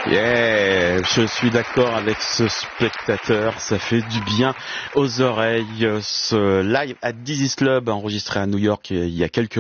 Yeah, je suis d'accord avec ce spectateur, ça fait du bien aux oreilles. Ce live à Dizzy's Club enregistré à New York il y a quelques